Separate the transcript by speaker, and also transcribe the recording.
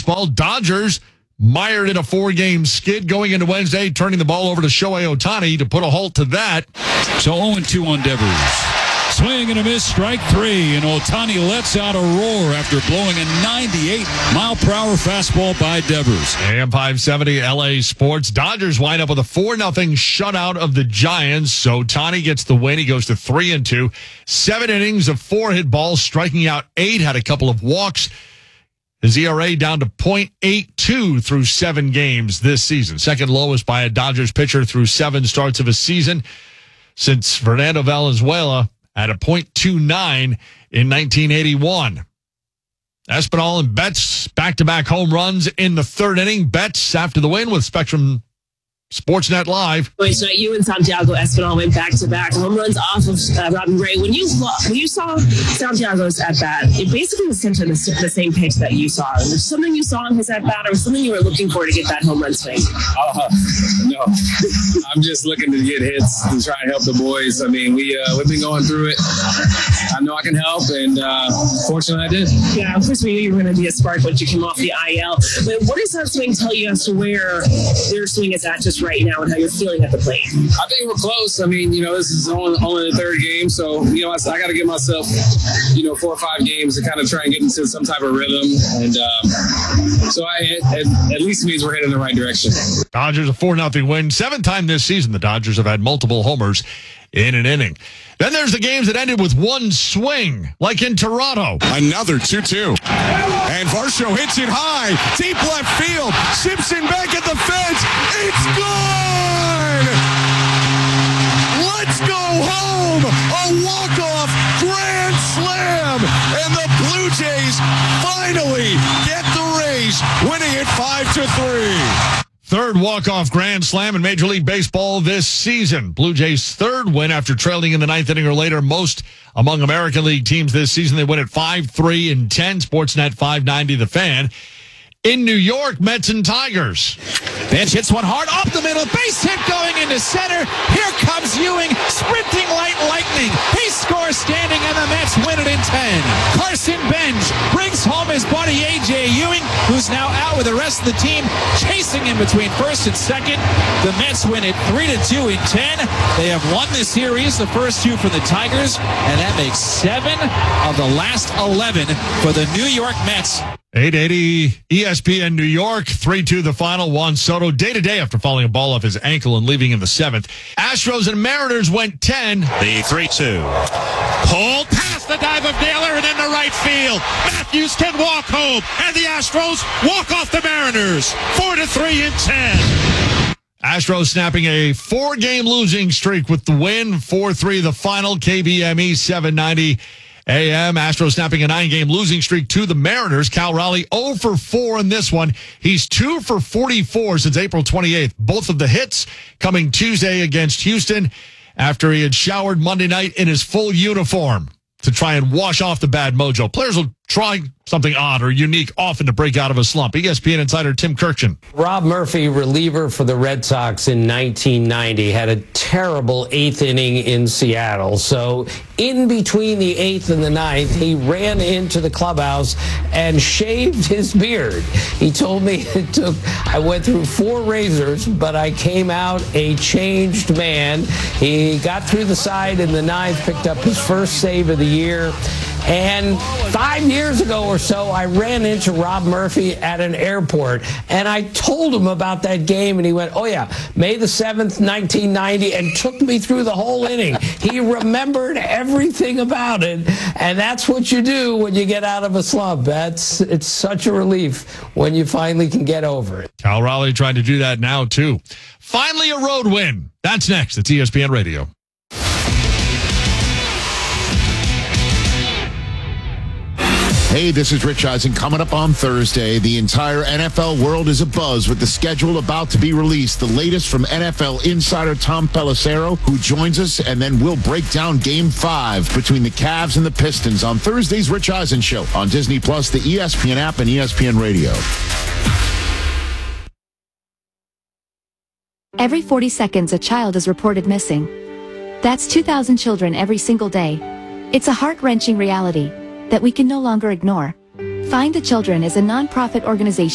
Speaker 1: baseball. Dodgers mired in a 4-game skid going into Wednesday, turning the ball over to Shohei Ohtani to put a halt to that.
Speaker 2: So 0-2 on Devers. Swing and a miss, strike 3, and Ohtani lets out a roar after blowing a 98-mile-per-hour fastball by Devers.
Speaker 1: AM 570 LA Sports. Dodgers wind up with a 4-0 shutout of the Giants. So Ohtani gets the win. He goes to 3-2. 7 innings of 4 hit balls, striking out 8, had a couple of walks. His ERA down to .82 through 7 games this season. Second lowest by a Dodgers pitcher through 7 starts of a season since Fernando Valenzuela at a .29 in 1981. Espinal and Betts back-to-back home runs in the 3rd inning. Betts after the win with Spectrum Sportsnet Live.
Speaker 3: So you and Santiago Espinal went back-to-back home runs off of Robin Ray. When you saw Santiago's at-bat, it basically was essentially the same pitch that you saw. Was there something you saw in his at-bat or something you were looking for to get that home run swing?
Speaker 4: No. I'm just looking to get hits and try and help the boys. I mean, we've been going through it. I know I can help, and fortunately I did.
Speaker 3: Yeah, of course we knew you were going to be a spark once you came off the IL. But what does that swing tell you as to where their swing is at just right now and how you're feeling at the plate?
Speaker 4: I think we're close. I mean, this is only the 3rd game, so I got to give myself 4 or 5 games to kind of try and get into some type of rhythm, and so at least means we're heading in the right direction.
Speaker 1: Dodgers a 4-0 win. 7th time this season the Dodgers have had multiple homers in an inning. Then there's the games that ended with 1 swing, like in Toronto.
Speaker 5: Another 2-2. And Varsho hits it high. Deep left field. Simpson back at the fence. It's gone! Let's go home! A walk-off grand slam! And the Blue Jays finally get the race, winning it 5-3.
Speaker 1: 3rd walk-off grand slam in Major League Baseball this season. Blue Jays' 3rd win after trailing in the 9th inning or later. Most among American League teams this season. They win at 5-3-10. Sportsnet 590 The Fan. In New York, Mets and Tigers.
Speaker 6: Bench hits one hard up the middle. Base hit going into center. Here comes Ewing, sprinting like lightning. He scores standing, and the Mets win it in 10. Carson Bench brings home his buddy A.J. Ewing, who's now out with the rest of the team, chasing him between 1st and 2nd. The Mets win it 3-2 in 10. They have won the series, the first 2 for the Tigers, and that makes 7 of the last 11 for the New York Mets.
Speaker 1: 880 ESPN New York, 3-2 the final. Juan Soto day-to-day after falling a ball off his ankle and leaving in the 7th. Astros and Mariners went 10.
Speaker 7: The 3-2. Pulled past the dive of Naylor and into right field. Matthews can walk home, and the Astros walk off the Mariners. 4-3 in 10.
Speaker 1: Astros snapping a 4-game losing streak with the win. 4-3 the final. KBME 790 AM. Astros snapping a 9-game losing streak to the Mariners. Cal Raleigh 0 for 4 in this one. He's 2 for 44 since April 28th. Both of the hits coming Tuesday against Houston after he had showered Monday night in his full uniform to try and wash off the bad mojo. Players will try something odd or unique often to break out of a slump. ESPN insider Tim Kirchin.
Speaker 8: Rob Murphy, reliever for the Red Sox in 1990, had a terrible 8th inning in Seattle. So in between the 8th and the 9th, he ran into the clubhouse and shaved his beard. He told me I went through 4 razors, but I came out a changed man. He got through the side in the 9th, picked up his first save of the year. And 5 years ago or so, I ran into Rob Murphy at an airport, and I told him about that game, and he went, oh, yeah, May the 7th, 1990, and took me through the whole inning. He remembered everything about it, and that's what you do when you get out of a slump. It's such a relief when you finally can get over it.
Speaker 1: Cal Raleigh trying to do that now, too. Finally, a road win. That's next. It's ESPN Radio.
Speaker 5: Hey, this is Rich Eisen. Coming up on Thursday, the entire NFL world is abuzz with the schedule about to be released. The latest from NFL insider Tom Pelissero, who joins us, and then we'll break down Game 5 between the Cavs and the Pistons on Thursday's Rich Eisen Show on Disney+, the ESPN app, and ESPN Radio.
Speaker 9: Every 40 seconds, a child is reported missing. That's 2,000 children every single day. It's a heart-wrenching reality that we can no longer ignore. Find the Children is a non-profit organization